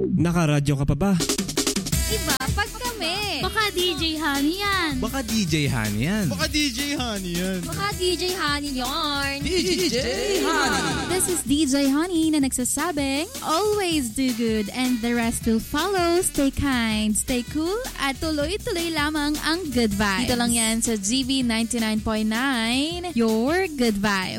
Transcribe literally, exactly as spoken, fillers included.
Nakaradyo ka pa ba? Iba pag kami. Baka D J Honey yan. Baka D J Honey yan. Baka D J Honey yan. Baka D J Honey yarn. D J Honey. This is D J Honey na nagsasabing, always do good and the rest will follow. Stay kind, stay cool, at tuloy-tuloy lamang ang good vibes. Dito lang yan sa G B ninety-nine point nine, your good vibes.